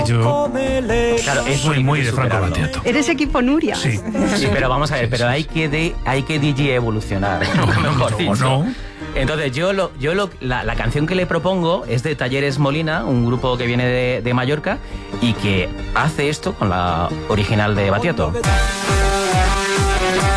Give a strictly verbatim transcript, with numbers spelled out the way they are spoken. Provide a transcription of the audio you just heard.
Yo Claro, es soy muy de Franco superarlo. Battiato. Eres equipo Nuria. Sí. Sí, pero vamos a ver, Sí, pero sí, hay sí. que de, hay que D J evolucionar, mejor no, dicho. no. Entonces yo lo, yo lo, la, la canción que le propongo es de Talleres Molina, un grupo que viene de, de Mallorca y que hace esto con la original de Battiato.